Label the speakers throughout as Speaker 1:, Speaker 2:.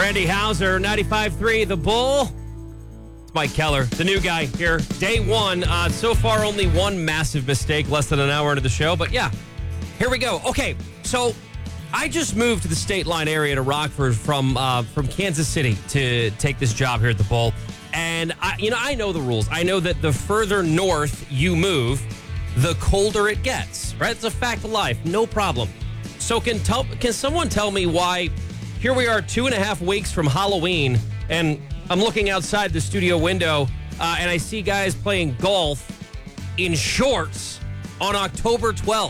Speaker 1: Randy Hauser, 95.3 The Bull. It's Mike Keller, the new guy here. Day one. So far, only one massive mistake, less than an hour into the show. But yeah, here we go. Okay, so I just moved to the State Line area to Rockford from Kansas City to take this job here at the Bull. And I know the rules. I know that the further north you move, the colder it gets. Right? It's a fact of life. No problem. So can someone tell me why? Here we are 2.5 weeks from Halloween, and I'm looking outside the studio window, and I see guys playing golf in shorts on October 12th.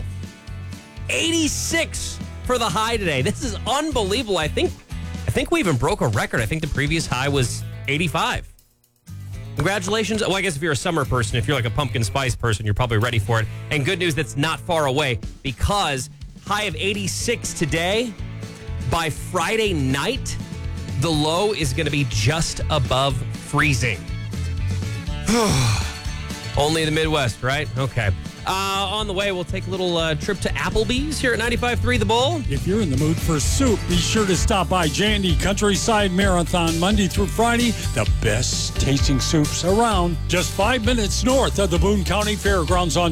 Speaker 1: 86 for the high today. This is unbelievable. I think we even broke a record. I think the previous high was 85. Congratulations. Well, I guess if you're a summer person, if you're like a pumpkin spice person, you're probably ready for it. And good news, that's not far away, because high of 86 today. By Friday night, the low is going to be just above freezing. Only the Midwest, right? Okay. On the way, we'll take a little trip to Applebee's here at 95.3 The Bull.
Speaker 2: If you're in the mood for soup, be sure to stop by Jandy Countryside Marathon Monday through Friday. The best tasting soups around. Just 5 minutes north of the Boone County Fairgrounds on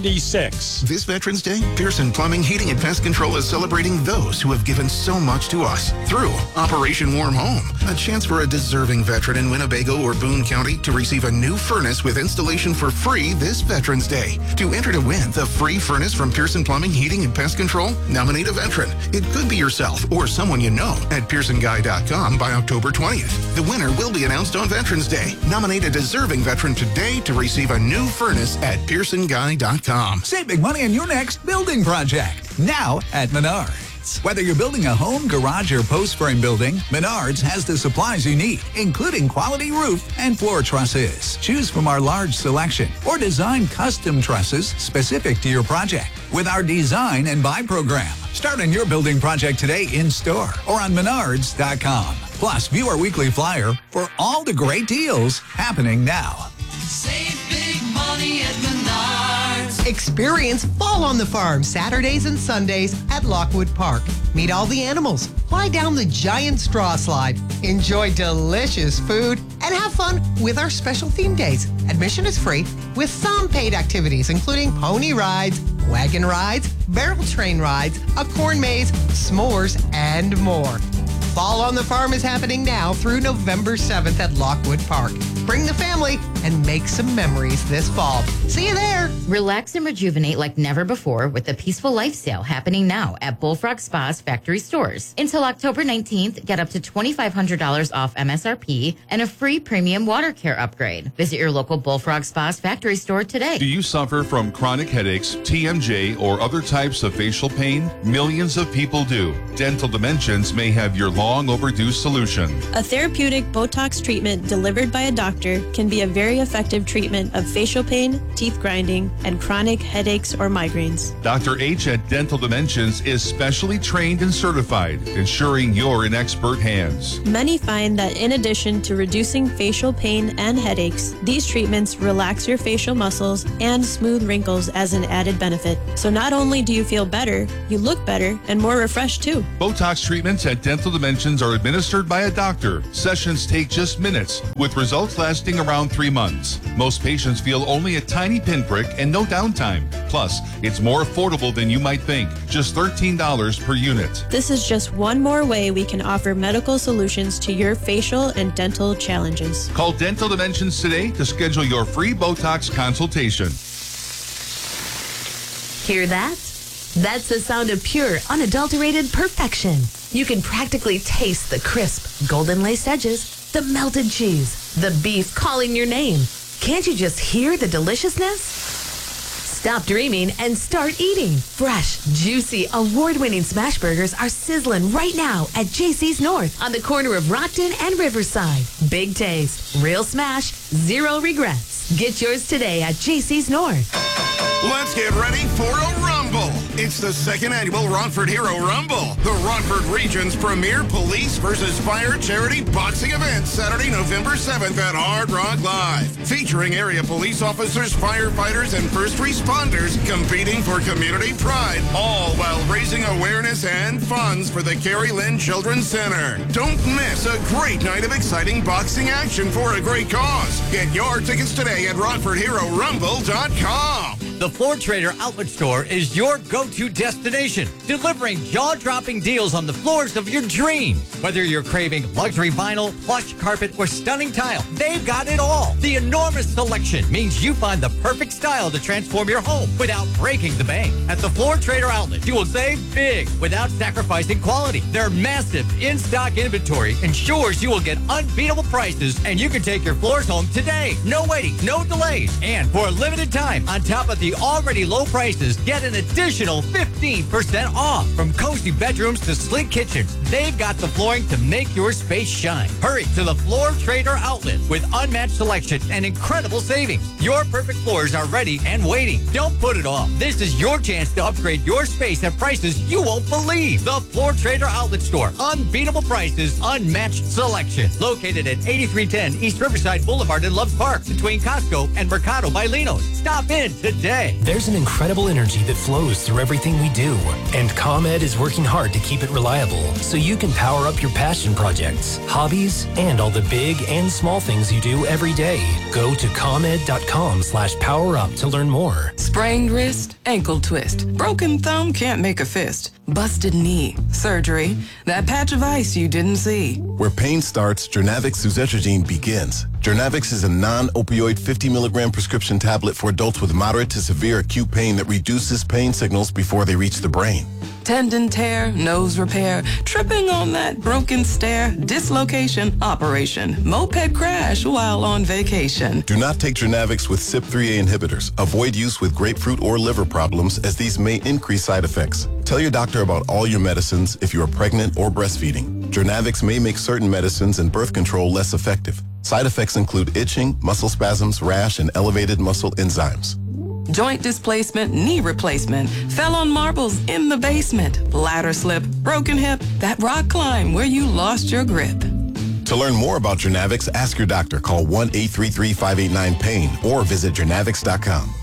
Speaker 2: 76.
Speaker 3: This Veterans Day, Pearson Plumbing, Heating, and Pest Control is celebrating those who have given so much to us through Operation Warm Home. A chance for a deserving veteran in Winnebago or Boone County to receive a new furnace with installation for free this Veterans Day. To enter to win the free furnace from Pearson Plumbing, Heating, and Pest Control, nominate a veteran. It could be yourself or someone you know at PearsonGuy.com by October 20th. The winner will be announced on Veterans Day. Nominate a deserving veteran today to receive a new furnace at PearsonGuy.com.
Speaker 4: Save big money on your next building project. Now at Menards. Whether you're building a home, garage, or post frame building, Menards has the supplies you need, including quality roof and floor trusses. Choose from our large selection or design custom trusses specific to your project with our Design and Buy program. Start on your building project today in store or on Menards.com. Plus, view our weekly flyer for all the great deals happening now.
Speaker 5: Save big money at Menards.
Speaker 6: Experience Fall on the Farm Saturdays and Sundays at Lockwood Park. Meet all the animals, fly down the giant straw slide, enjoy delicious food, and have fun with our special theme days. Admission is free with some paid activities, including pony rides, wagon rides, barrel train rides, a corn maze, s'mores, and more. Fall on the Farm is happening now through November 7th at Lockwood Park. Bring the family and make some memories this fall. See you there.
Speaker 7: Relax and rejuvenate like never before with the Peaceful Lifestyle happening now at Bullfrog Spa's factory stores. Until October 19th, get up to $2,500 off MSRP and a free premium water care upgrade. Visit your local Bullfrog Spa's factory store today.
Speaker 8: Do you suffer from chronic headaches, TMJ, or other types of facial pain? Millions of people do. Dental Dimensions may have your long overdue solution.
Speaker 9: A therapeutic Botox treatment delivered by a doctor can be a very effective treatment of facial pain, teeth grinding, and chronic headaches or migraines.
Speaker 8: Dr. H at Dental Dimensions is specially trained and certified, ensuring you're in expert hands.
Speaker 9: Many find that in addition to reducing facial pain and headaches, these treatments relax your facial muscles and smooth wrinkles as an added benefit. So not only do you feel better, you look better and more refreshed too.
Speaker 8: Botox treatments at Dental Dimensions are administered by a doctor. Sessions take just minutes, with results lasting around 3 months. Most patients feel only a tiny pinprick and no downtime. Plus, it's more affordable than you might think, just $13 per unit.
Speaker 9: This is just one more way we can offer medical solutions to your facial and dental challenges.
Speaker 8: Call Dental Dimensions today to schedule your free Botox consultation.
Speaker 10: Hear that? That's the sound of pure, unadulterated perfection. You can practically taste the crisp, golden laced edges, the melted cheese, the beef calling your name. Can't you just hear the deliciousness? Stop dreaming and start eating. Fresh, juicy, award-winning smash burgers are sizzling right now at JC's North on the corner of Rockton and Riverside. Big taste, real smash, zero regrets. Get yours today at JC's North.
Speaker 3: Let's get ready for a rumble. It's the second annual Rockford Hero Rumble, the Rockford region's premier police versus fire charity boxing event, Saturday, November 7th at Hard Rock Live. Featuring area police officers, firefighters, and first responders competing for community pride, all while raising awareness and funds for the Carrie Lynn Children's Center. Don't miss a great night of exciting boxing action for a great cause. Get your tickets today at RockfordHeroRumble.com.
Speaker 11: The Floor Trader Outlet Store is your go-to destination, delivering jaw-dropping deals on the floors of your dreams. Whether you're craving luxury vinyl, plush carpet, or stunning tile, they've got it all. The enormous selection means you find the perfect style to transform your home without breaking the bank. At the Floor Trader Outlet, you will save big without sacrificing quality. Their massive in-stock inventory ensures you will get unbeatable prices, and you can take your floors home today. No waiting, no delays, and for a limited time, on top of the already low prices, get an additional 15% off. From cozy bedrooms to sleek kitchens, they've got the flooring to make your space shine. Hurry to the Floor Trader Outlet with unmatched selection and incredible savings. Your perfect floors are ready and waiting. Don't put it off. This is your chance to upgrade your space at prices you won't believe. The Floor Trader Outlet Store. Unbeatable prices, unmatched selection. Located at 8310 East Riverside Boulevard in Loves Park, between Costco and Mercado by Lino's. Stop in today.
Speaker 12: There's an incredible energy that flows through everything we do, and ComEd is working hard to keep it reliable so you can power up your passion projects, hobbies, and all the big and small things you do every day. Go to ComEd.com/powerup to learn more.
Speaker 13: Sprained wrist, ankle twist, broken thumb can't make a fist, busted knee, surgery, that patch of ice you didn't see.
Speaker 14: Where pain starts, Jernavix suzetrigine begins. Jernavix is a non-opioid 50 milligram prescription tablet for adults with moderate to severe acute pain that reduces pain signals before they reach the brain.
Speaker 13: Tendon tear, nose repair, tripping on that broken stair, dislocation, operation, moped crash while on vacation.
Speaker 14: Do not take Jernavix with CYP3A inhibitors. Avoid use with grapefruit or liver problems, as these may increase side effects. Tell your doctor about all your medicines if you are pregnant or breastfeeding. Jernavix may make certain medicines and birth control less effective. Side effects include itching, muscle spasms, rash, and elevated muscle enzymes.
Speaker 13: Joint displacement, knee replacement, fell on marbles in the basement, ladder slip, broken hip, that rock climb where you lost your grip.
Speaker 14: To learn more about Jernavix, ask your doctor. Call 1-833-589-PAIN or visit Jernavix.com.